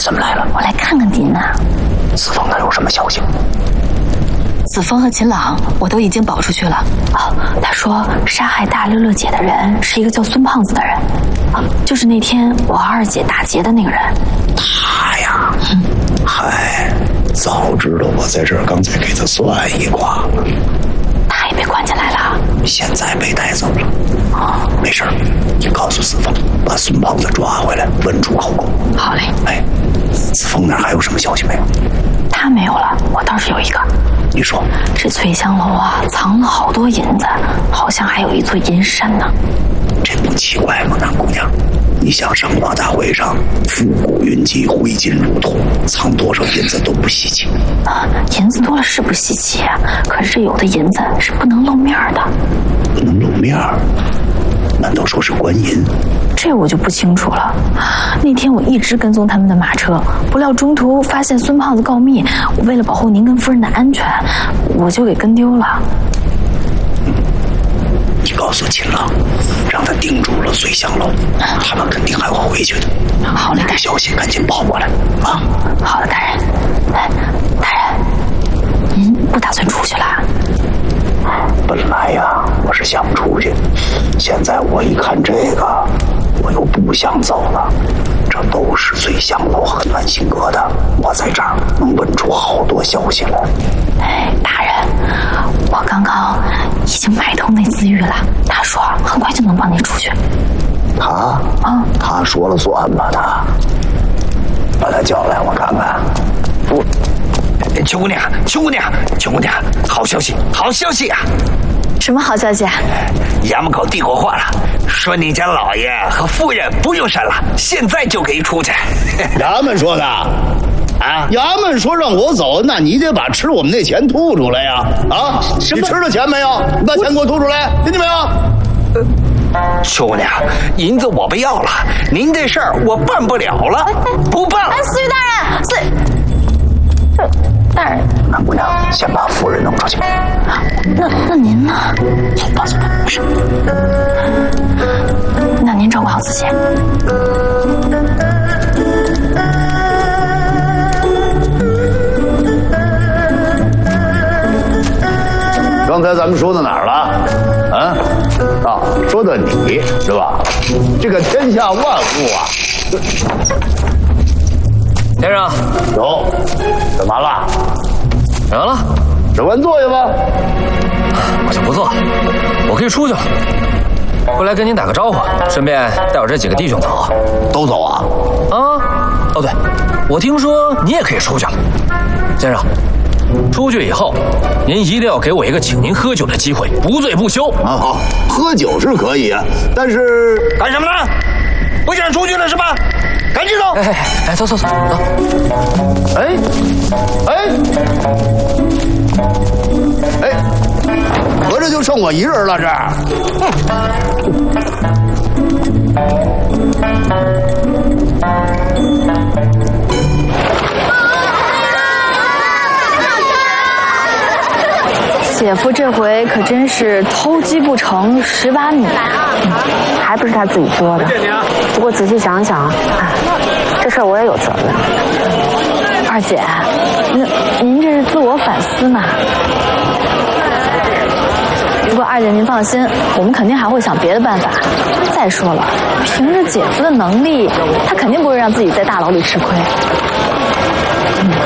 怎么来了？ 我来看看您呐。 子枫他有什么消息？ 子枫和秦朗我都已经保出去了。他说杀害大乐乐姐的人是一个叫孙胖子的人，就是那天我和二姐打劫的那个人。 他呀，嗨，早知道我在这儿刚才给他算一卦。 他也被关起来了， 现在被带走了。没事，你告诉子枫，把孙胖子抓回来，问出口供。 好嘞。 哎，子枫那儿还有什么消息没有？ 他没有了，我倒是有一个。 你说， 这翠香楼啊，藏了好多银子，好像还有一座银山呢。 这不奇怪吗，南姑娘？你想赏花大会上富古云集，挥金如土，藏多少银子都不稀奇。 银子多了是不稀奇，可是有的银子是不能露面的。 不能露面？难道说是官银？ 这我就不清楚了。那天我一直跟踪他们的马车，不料中途发现孙胖子告密，我为了保护您跟夫人的安全，我就给跟丢了。 你告诉秦朗，让他盯住了翠香楼，他们肯定还会回去的。 好嘞， 有消息赶紧报过来啊！ 好的，大人。大人，您不打算出去了？ 本来呀，我是想出去，现在我一看这个，我又不想走了。这都是翠香楼和暖心阁的，我在这儿能问出好多消息来。 大人，我刚刚已经买通那自愈了，他说很快就能帮您出去。 他说了算吧？把他叫来，我看看。邱姑娘，好消息啊！ 什么好消息啊？ 衙门口递过话了，说你家老爷和夫人不用审了，现在就可以出去。 衙门说的啊？衙门说让我走，那你得把吃我们那钱吐出来呀！你吃了钱没有？你把钱给我吐出来，听见没有？ 邱姑娘，银子我不要了，您这事儿我办不了了，不办了。 思雨大人，大人， 南姑娘，先把夫人弄出去。 那您呢？ 走吧，没事。 那您照顾好自己。 刚才咱们说到哪儿了？说到你是吧？这个天下万物啊， 先生， 有，怎么了？ 怎么了？ 长官坐下吧。 我就不坐，我可以出去了。过来跟您打个招呼，顺便带我这几个弟兄走。 都走啊？ 哦对，我听说你也可以出去了，先生。出去以后，您一定要给我一个请您喝酒的机会，不醉不休。 好，喝酒是可以啊，但是干什么呢？不想出去了是吧？赶紧走！ 走。 合着就剩我一人了这儿。 姐夫这回可真是偷鸡不成蚀把米， 还不是他自己做的。不过仔细想一想，这事儿我也有责任。 二姐，您这是自我反思嘛？不过二姐您放心，我们肯定还会想别的办法。再说了，凭着姐夫的能力，他肯定不会让自己在大牢里吃亏。